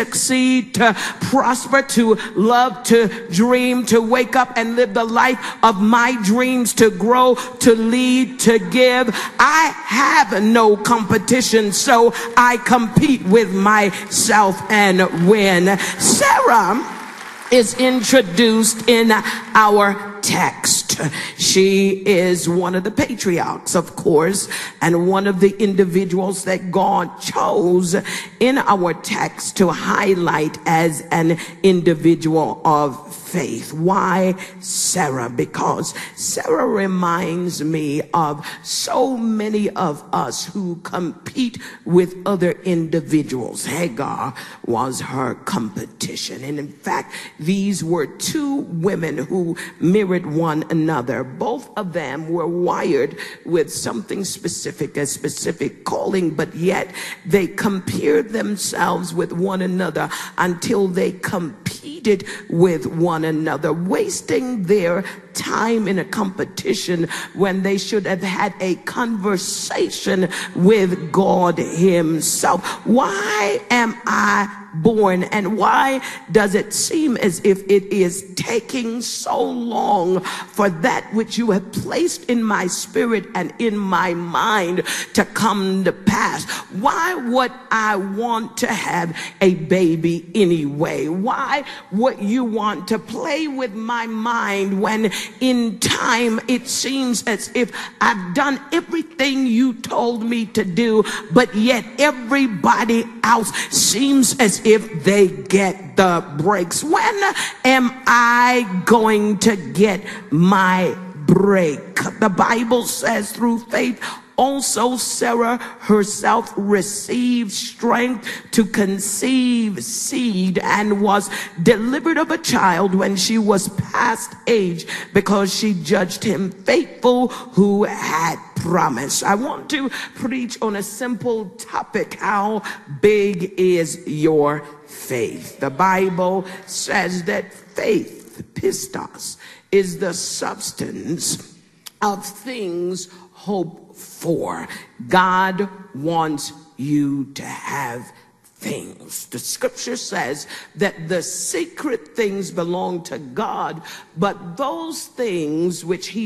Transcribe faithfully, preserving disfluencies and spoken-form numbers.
succeed, to prosper, to love, to dream, to wake up and live the life of my dreams, to grow, to lead, to give. I have no competition, so I compete with myself and win. Sarah is introduced in our text. She is one of the patriarchs, of course, and one of the individuals that God chose in our text to highlight as an individual of faith. Why Sarah? Because Sarah reminds me of so many of us who compete with other individuals. Hagar was her competition. And in fact, these were two women who mirrored one another. Both of them were wired with something specific, a specific calling, but yet they compared themselves with one another until they competed with one another, wasting their time in a competition when they should have had a conversation with God himself. Why am I born, and why does it seem as if it is taking so long for that which you have placed in my spirit and in my mind to come to pass? Why would I want to have a baby anyway? Why would you want to play with my mind when in time it seems as if I've done everything you told me to do, but yet everybody else seems as if they get the breaks? When am I going to get my break? The Bible says through faith also Sarah herself received strength to conceive seed and was delivered of a child when she was past age, because she judged him faithful who had promised. I want to preach on a simple topic: how big is your faith? The Bible says that faith, pistos, is the substance of things hoped for. God wants you to have things. The scripture says that the secret things belong to God, but those things which he